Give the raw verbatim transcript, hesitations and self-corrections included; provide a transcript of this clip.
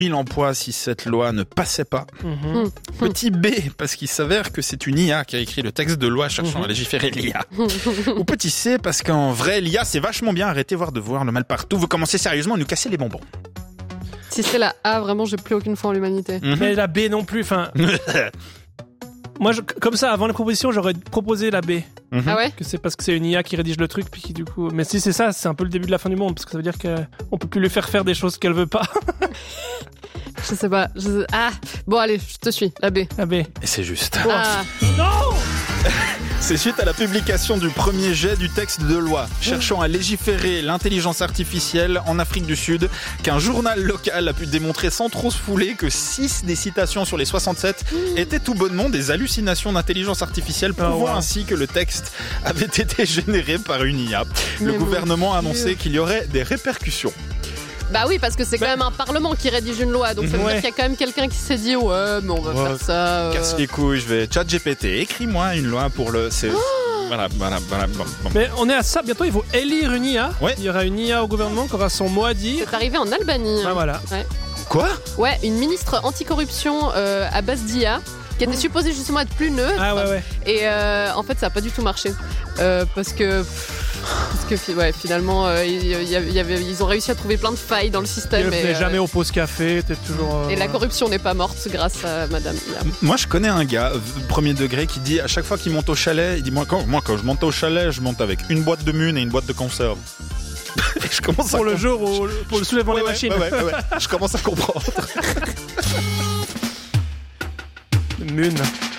mille emplois si cette loi ne passait pas. Mmh. Petit B, parce qu'il s'avère que c'est une I A qui a écrit le texte de loi cherchant mmh. à légiférer l'I A. Ou petit C, parce qu'en vrai, l'I A, c'est vachement bien. Arrêtez voir de voir le mal partout. Vous commencez sérieusement à nous casser les bonbons. Si c'est la A, vraiment, j'ai plus aucune foi en l'humanité. Mmh. Mais la B non plus, enfin... Moi, je, comme ça, avant la proposition, j'aurais proposé la B. Mm-hmm. Ah ouais ? Que c'est parce que c'est une I A qui rédige le truc, puis qui du coup... Mais si c'est ça, c'est un peu le début de la fin du monde, parce que ça veut dire qu'on peut plus lui faire faire des choses qu'elle veut pas. Je sais pas. Je... Ah bon, allez, je te suis. La B. La B. Et c'est juste. Ah. Non. C'est suite à la publication du premier jet du texte de loi cherchant à légiférer l'intelligence artificielle en Afrique du Sud qu'un journal local a pu démontrer sans trop se fouler que six des citations sur les soixante-sept étaient tout bonnement des hallucinations d'intelligence artificielle, prouvant oh, wow. ainsi que le texte avait été généré par une I A. Le Mais gouvernement a annoncé qu'il y aurait des répercussions. Bah oui, parce que c'est quand même un parlement qui rédige une loi, donc ça veut ouais. dire qu'il y a quand même quelqu'un qui s'est dit ouais, mais on va ouais. faire ça. Euh... Casse les couilles, je vais chat G P T, écris-moi une loi pour le. C'est... Oh voilà, voilà, voilà. Bon, bon. Mais on est à ça, bientôt il faut élire une I A. Ouais. Il y aura une I A au gouvernement qui aura son mot à dire. C'est arrivé en Albanie. Ah voilà. Ouais. Quoi ? Ouais, une ministre anticorruption euh, à base d'I A qui était supposée justement être plus neutre. Ah ouais, ouais. Et euh, en fait, ça n'a pas du tout marché. Euh, parce que. Parce que ouais, finalement, euh, il y avait, il y avait, ils ont réussi à trouver plein de failles dans le système. Tu et euh, jamais au pause café, t'es toujours. Euh, et la corruption n'est pas morte grâce à Madame I A. Moi, je connais un gars, premier degré, qui dit à chaque fois qu'il monte au chalet, il dit moi quand, moi, quand je monte au chalet, je monte avec une boîte de mun et une boîte de conserve. Je commence pour à le comp- jour où, pour le soulèvement ouais, des ouais, machines. Ouais, ouais, ouais. Je commence à comprendre. Mun.